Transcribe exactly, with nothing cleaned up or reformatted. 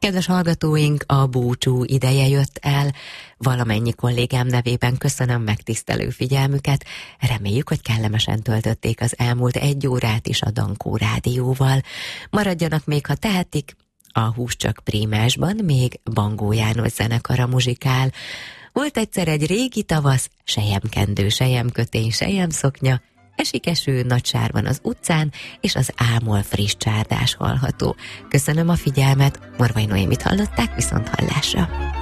Kedves hallgatóink, a búcsú ideje jött el. Valamennyi kollégám nevében köszönöm megtisztelő figyelmüket. Reméljük, hogy kellemesen töltötték az elmúlt egy órát is a Dankó Rádióval. Maradjanak még, ha tehetik, a Húscsak prímásban még Bangó János zenekara muzsikál. Volt egyszer egy régi tavasz, selyemkendő, selyemkötény, selyemszoknya, esik eső nagy sárban az utcán, és az ámol friss csárdás hallható. Köszönöm a figyelmet, Morvai Noémit hallották, viszont hallásra.